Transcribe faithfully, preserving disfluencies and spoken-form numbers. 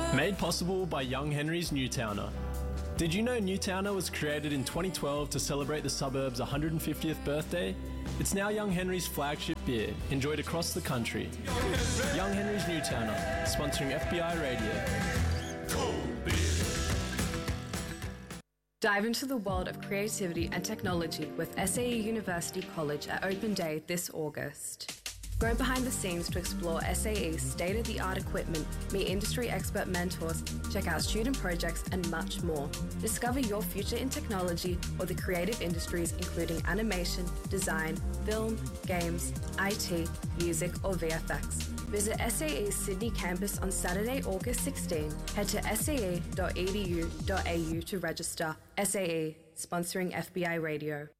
Made possible by Young Henry's Newtowner. Did you know Newtowner was created in twenty twelve to celebrate the suburb's one hundred fiftieth birthday? It's now Young Henry's flagship beer, enjoyed across the country. Young Henry's Newtowner, sponsoring F B I Radio. Dive into the world of creativity and technology with S A E University College at Open Day this August. Go behind the scenes to explore S A E's state-of-the-art equipment, meet industry expert mentors, check out student projects and much more. Discover your future in technology or the creative industries including animation, design, film, games, I T, music or V F X. Visit S A E's Sydney campus on Saturday, August sixteenth. Head to s a e dot e d u dot a u to register. S A E, sponsoring F B I Radio.